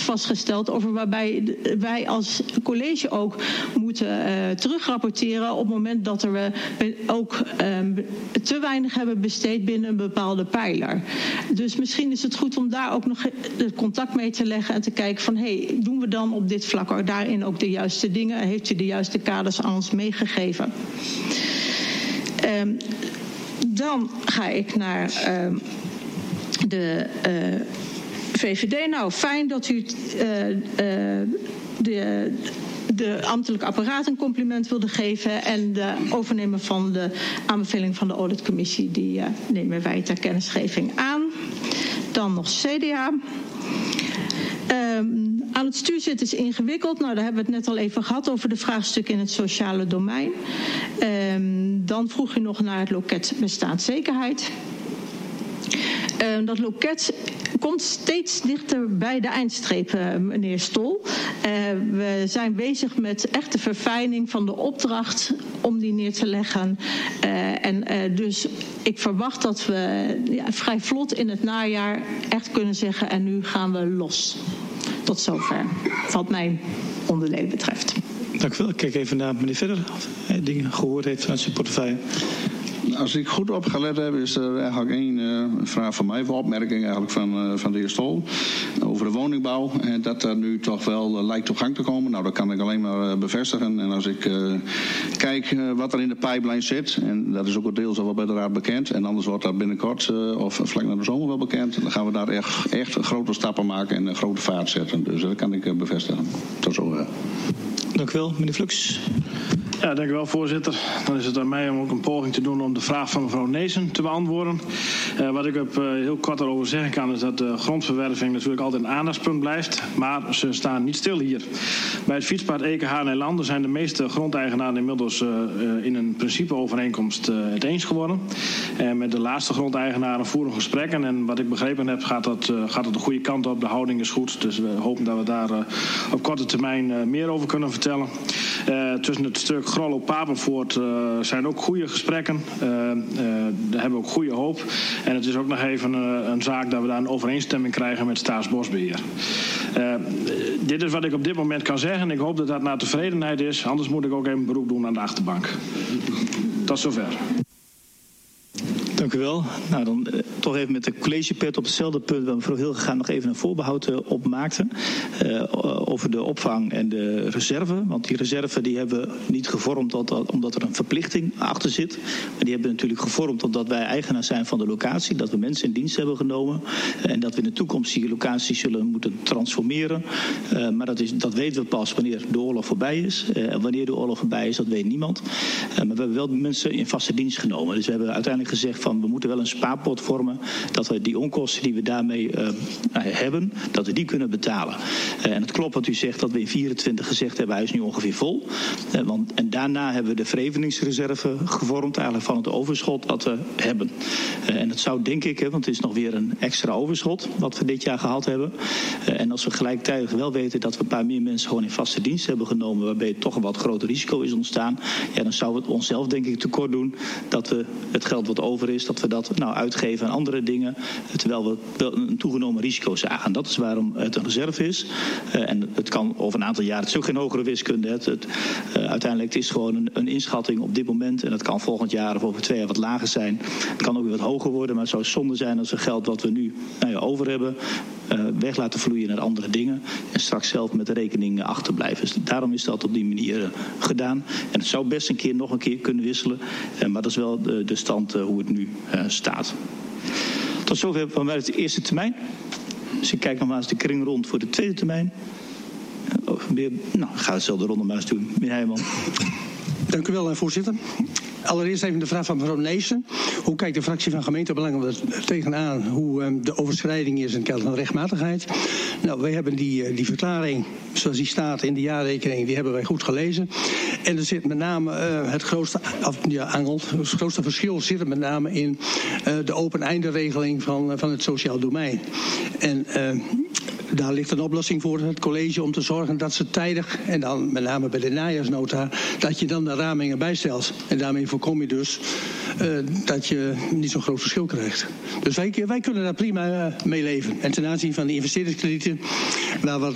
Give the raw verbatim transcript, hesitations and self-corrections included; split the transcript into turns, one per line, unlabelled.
vastgesteld over waarbij wij als college ook moeten uh, terugrapporteren op het moment dat er we ook um, te weinig hebben besteed binnen een bepaalde pijler. Dus misschien is het goed om daar ook nog contact mee te leggen en te kijken van hé, hey, doen we dan op dit vlak ook daarin ook de juiste dingen? Heeft u de juiste kaders aan ons meegegeven? Um, dan ga ik naar um, de uh, V V D. Nou, fijn dat u uh, uh, de... de ambtelijk apparaat een compliment wilde geven en de overnemen van de aanbeveling van de auditcommissie, die uh, nemen wij ter kennisgeving aan. Dan nog C D A. Um, aan het stuur zitten is ingewikkeld. Nou, daar hebben we het net al even gehad over de vraagstukken in het sociale domein. Um, dan vroeg u nog naar het loket bestaanszekerheid. Uh, dat loket komt steeds dichter bij de eindstreep, uh, meneer Stol. Uh, we zijn bezig met echte verfijning van de opdracht om die neer te leggen. Uh, en uh, dus ik verwacht dat we ja, vrij vlot in het najaar echt kunnen zeggen en nu gaan we los. Tot zover, wat mijn onderdelen betreft.
Dank u wel. Ik kijk even naar meneer Verder, of hij dingen gehoord heeft vanuit zijn portefeuille.
Als ik goed opgelet heb, is er eigenlijk één uh, vraag van mij, of opmerking eigenlijk van, uh, van de heer Stol, over de woningbouw. En dat er nu toch wel uh, lijkt op gang te komen. Nou, dat kan ik alleen maar uh, bevestigen. En als ik uh, kijk uh, wat er in de pipeline zit, en dat is ook deels al wel bij de raad bekend, en anders wordt dat binnenkort uh, of vlak na de zomer wel bekend, dan gaan we daar echt, echt grote stappen maken en een grote vaart zetten. Dus dat kan ik uh, bevestigen. Tot zover.
Dank u wel, meneer Flux.
Ja, dank u wel, voorzitter. Dan is het aan mij om ook een poging te doen om de vraag van mevrouw Neesen te beantwoorden. Uh, wat ik op, uh, heel kort erover zeggen kan, is dat de grondverwerving natuurlijk altijd een aandachtspunt blijft. Maar ze staan niet stil hier. Bij het fietspad Eke, Haarlem en Landen zijn de meeste grondeigenaren inmiddels uh, uh, in een principeovereenkomst uh, het eens geworden. En met de laatste grondeigenaren voeren gesprekken. En wat ik begrepen heb, gaat dat, uh, gaat dat de goede kant op. De houding is goed. Dus we hopen dat we daar uh, op korte termijn uh, meer over kunnen vertellen. Uh, tussen het stuk Grollo-Papenvoort uh, zijn ook goede gesprekken. Uh, uh, daar hebben we ook goede hoop. En het is ook nog even uh, een zaak dat we daar een overeenstemming krijgen met Staatsbosbeheer. Uh, dit is wat ik op dit moment kan zeggen. Ik hoop dat dat naar tevredenheid is. Anders moet ik ook even beroep doen aan de achterbank. Tot zover.
Dank u wel. Nou, dan uh, toch even met de collegepet op hetzelfde punt waar mevrouw Hilgegaan nog even een voorbehoud uh, op maakte. Uh, over de opvang en de reserve. Want die reserve die hebben we niet gevormd omdat, omdat er een verplichting achter zit. Maar die hebben we natuurlijk gevormd omdat wij eigenaar zijn van de locatie. Dat we mensen in dienst hebben genomen. Uh, en dat we in de toekomst die locatie zullen moeten transformeren. Uh, maar dat, is, dat weten we pas wanneer de oorlog voorbij is. Uh, en wanneer de oorlog voorbij is, dat weet niemand. Uh, maar we hebben wel mensen in vaste dienst genomen. Dus we hebben uiteindelijk gezegd van we moeten wel een spaarpot vormen, dat we die onkosten die we daarmee uh, hebben, dat we die kunnen betalen. Uh, en het klopt wat u zegt, dat we in vierentwintig gezegd hebben, hij is nu ongeveer vol. Uh, want, en daarna hebben we de vereveningsreserve gevormd, eigenlijk van het overschot dat we hebben. Uh, en dat zou denk ik, hè, want het is nog weer een extra overschot wat we dit jaar gehad hebben. Uh, en als we gelijktijdig wel weten dat we een paar meer mensen gewoon in vaste dienst hebben genomen, waarbij toch een wat groter risico is ontstaan, ja, dan zou het onszelf denk ik tekort doen dat we het geld wat over is, dat we dat nou uitgeven aan andere dingen, terwijl we wel een toegenomen risico zagen. Dat is waarom het een reserve is. Uh, en het kan over een aantal jaar, het is ook geen hogere wiskunde. Het, het, uh, uiteindelijk het is gewoon een, een inschatting op dit moment. En dat kan volgend jaar of over twee jaar wat lager zijn. Het kan ook weer wat hoger worden, maar het zou zonde zijn als we geld wat we nu nou ja, over hebben, uh, weg laten vloeien naar andere dingen. En straks zelf met de rekening achterblijven. Dus daarom is dat op die manier uh, gedaan. En het zou best een keer nog een keer kunnen wisselen. Uh, maar dat is wel de, de stand uh, hoe het nu uh, staat. Tot zover van de eerste termijn. Dus ik kijk nogmaals de kring rond voor de tweede termijn. Uh, weer, nou, ik ga hetzelfde ronde maar eens doen. Meneer Heijman.
Dank u wel, voorzitter. Allereerst even de vraag van mevrouw Neesen. Hoe kijkt de fractie van gemeentebelangen er tegenaan hoe um, de overschrijding is in het kader van rechtmatigheid? Nou, wij hebben die, uh, die verklaring, zoals die staat in de jaarrekening, die hebben wij goed gelezen. En er zit met name uh, het grootste, af, ja, angel, het grootste verschil zit er met name in uh, de open eindenregeling van, uh, van het sociaal domein. En uh, daar ligt een oplossing voor het college om te zorgen dat ze tijdig, en dan met name bij de najaarsnota, dat je dan de ramingen bijstelt. En daarmee voorkom je dus uh, dat je niet zo'n groot verschil krijgt. Dus wij, wij kunnen daar prima uh, mee leven. En ten aanzien van de investeringskredieten, waar wat